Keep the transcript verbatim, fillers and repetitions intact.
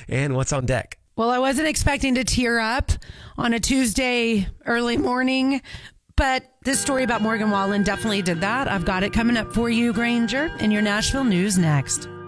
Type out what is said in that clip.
And what's on deck? Well, I wasn't expecting to tear up on a Tuesday early morning, but this story about Morgan Wallen definitely did that. I've got it coming up for you, Granger, in your Nashville news next.